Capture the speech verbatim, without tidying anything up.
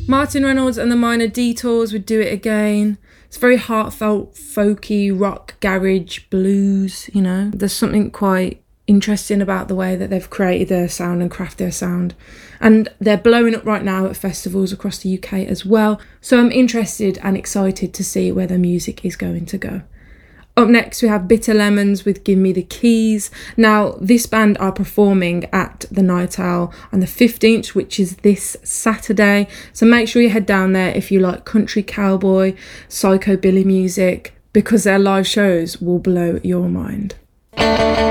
Martin Reynolds and the Minor Detours would Do It Again. It's very heartfelt, folky, rock, garage, blues, you know. There's something quite interesting about the way that they've created their sound and crafted their sound. And they're blowing up right now at festivals across the U K as well. So I'm interested and excited to see where their music is going to go. Up next, we have Bitter Lemons with Give Me the Keys. Now, this band are performing at the Night Owl on the fifteenth, which is this Saturday. So make sure you head down there if you like country, cowboy, psychobilly music, because their live shows will blow your mind.